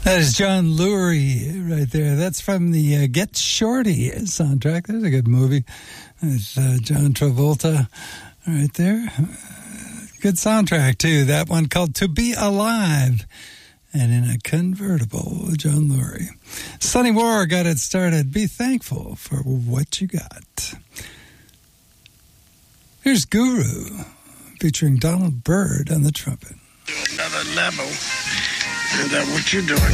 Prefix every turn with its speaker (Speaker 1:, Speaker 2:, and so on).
Speaker 1: That is John Lurie right there. That's from the Get Shorty soundtrack. That's a good movie. It's John Travolta right there. Good soundtrack, too. That one called To Be Alive. And in a convertible, John Lurie. Sonny War got it started. Be thankful for what you got. Here's Guru featuring Donald Byrd on the trumpet.
Speaker 2: Another level. And what you're doing